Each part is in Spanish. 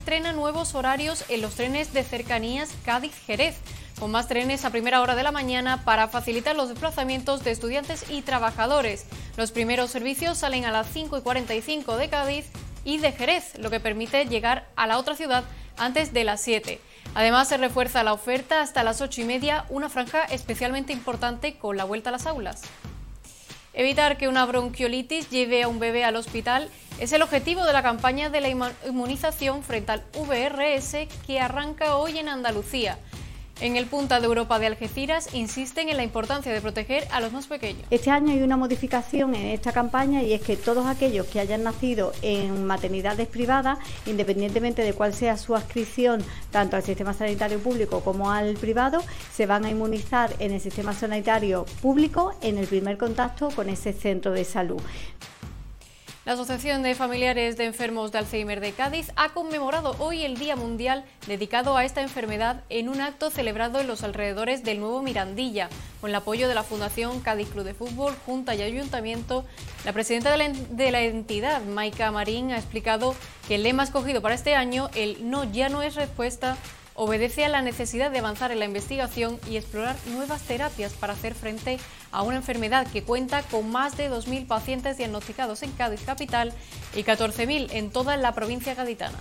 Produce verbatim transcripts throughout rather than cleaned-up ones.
Estrena nuevos horarios en los trenes de cercanías Cádiz-Jerez, con más trenes a primera hora de la mañana para facilitar los desplazamientos de estudiantes y trabajadores. Los primeros servicios salen a las cinco y cuarenta y cinco de Cádiz y de Jerez, lo que permite llegar a la otra ciudad antes de las siete. Además, se refuerza la oferta hasta las ocho y media, una franja especialmente importante con la vuelta a las aulas. Evitar que una bronquiolitis lleve a un bebé al hospital es el objetivo de la campaña de la inmunización frente al V R S que arranca hoy en Andalucía. En el Punta de Europa de Algeciras insisten en la importancia de proteger a los más pequeños. Este año hay una modificación en esta campaña y es que todos aquellos que hayan nacido en maternidades privadas, independientemente de cuál sea su adscripción tanto al sistema sanitario público como al privado, se van a inmunizar en el sistema sanitario público en el primer contacto con ese centro de salud. La Asociación de Familiares de Enfermos de Alzheimer de Cádiz ha conmemorado hoy el Día Mundial dedicado a esta enfermedad en un acto celebrado en los alrededores del nuevo Mirandilla, con el apoyo de la Fundación Cádiz Club de Fútbol, Junta y Ayuntamiento. La presidenta de la, de la entidad, Maika Marín, ha explicado que el lema escogido para este año, el "no ya no es respuesta", obedece a la necesidad de avanzar en la investigación y explorar nuevas terapias para hacer frente a una enfermedad que cuenta con más de dos mil pacientes diagnosticados en Cádiz capital y catorce mil en toda la provincia gaditana.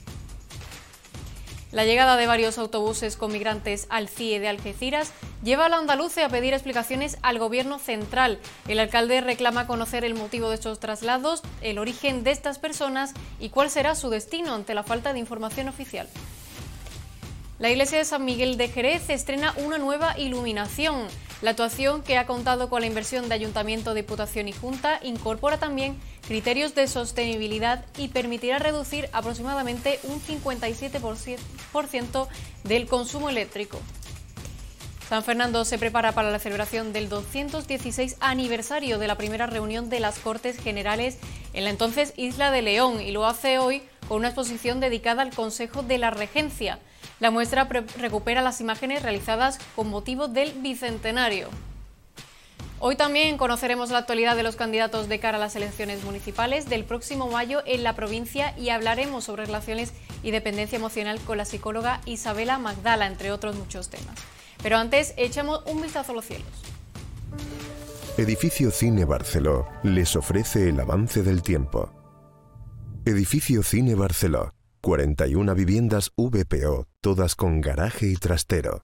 La llegada de varios autobuses con migrantes al C I E de Algeciras lleva a la andaluce a pedir explicaciones al Gobierno central. El alcalde reclama conocer el motivo de estos traslados, el origen de estas personas y cuál será su destino ante la falta de información oficial. La iglesia de San Miguel de Jerez estrena una nueva iluminación. La actuación, que ha contado con la inversión de Ayuntamiento, Diputación y Junta, incorpora también criterios de sostenibilidad y permitirá reducir aproximadamente un cincuenta y siete por ciento del consumo eléctrico. San Fernando se prepara para la celebración del doscientos dieciséis aniversario de la primera reunión de las Cortes Generales en la entonces Isla de León, y lo hace hoy con una exposición dedicada al Consejo de la Regencia. La muestra recupera las imágenes realizadas con motivo del bicentenario. Hoy también conoceremos la actualidad de los candidatos de cara a las elecciones municipales del próximo mayo en la provincia y hablaremos sobre relaciones y dependencia emocional con la psicóloga Isabela Magdala, entre otros muchos temas. Pero antes, echamos un vistazo a los cielos. Edificio Cine Barceló les ofrece el avance del tiempo. Edificio Cine Barceló, cuarenta y una viviendas V P O, todas con garaje y trastero.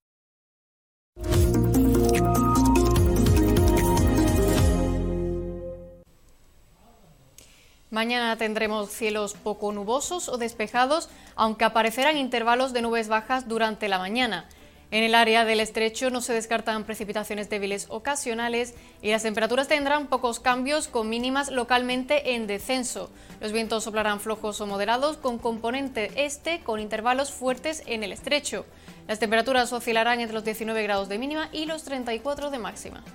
Mañana tendremos cielos poco nubosos o despejados, aunque aparecerán intervalos de nubes bajas durante la mañana. En el área del estrecho no se descartan precipitaciones débiles ocasionales y las temperaturas tendrán pocos cambios, con mínimas localmente en descenso. Los vientos soplarán flojos o moderados con componente este, con intervalos fuertes en el estrecho. Las temperaturas oscilarán entre los diecinueve grados de mínima y los treinta y cuatro de máxima.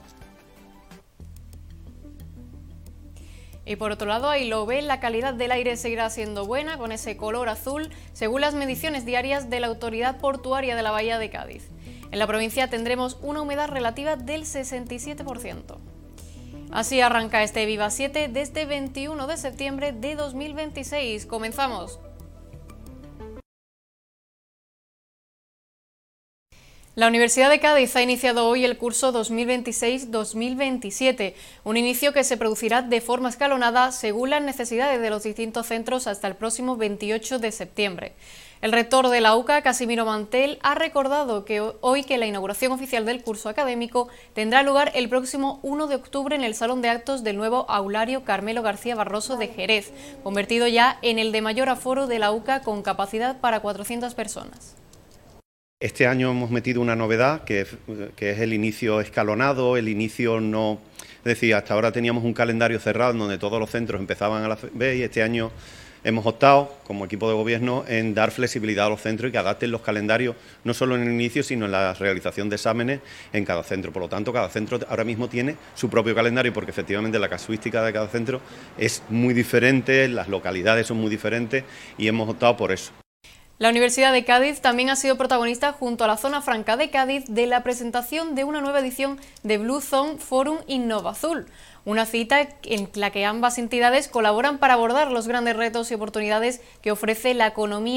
Y por otro lado, ahí lo ven, la calidad del aire seguirá siendo buena, con ese color azul, según las mediciones diarias de la Autoridad Portuaria de la Bahía de Cádiz. En la provincia tendremos una humedad relativa del sesenta y siete por ciento. Así arranca este Viva siete desde veintiuno de septiembre de dos mil veintiséis. ¡Comenzamos! La Universidad de Cádiz ha iniciado hoy el curso dos mil veintiséis dos mil veintisiete, un inicio que se producirá de forma escalonada según las necesidades de los distintos centros hasta el próximo veintiocho de septiembre. El rector de la U C A, Casimiro Mantel, ha recordado que hoy que la inauguración oficial del curso académico tendrá lugar el próximo uno de octubre en el Salón de Actos del nuevo Aulario Carmelo García Barroso de Jerez, convertido ya en el de mayor aforo de la U C A con capacidad para cuatrocientas personas. Este año hemos metido una novedad, que es, que es el inicio escalonado, el inicio no... Es decir, hasta ahora teníamos un calendario cerrado en donde todos los centros empezaban a la vez, y este año hemos optado, como equipo de gobierno, en dar flexibilidad a los centros y que adapten los calendarios, no solo en el inicio, sino en la realización de exámenes en cada centro. Por lo tanto, cada centro ahora mismo tiene su propio calendario, porque efectivamente la casuística de cada centro es muy diferente, las localidades son muy diferentes y hemos optado por eso. La Universidad de Cádiz también ha sido protagonista, junto a la Zona Franca de Cádiz, de la presentación de una nueva edición de Blue Zone Forum Innova Azul, una cita en la que ambas entidades colaboran para abordar los grandes retos y oportunidades que ofrece la economía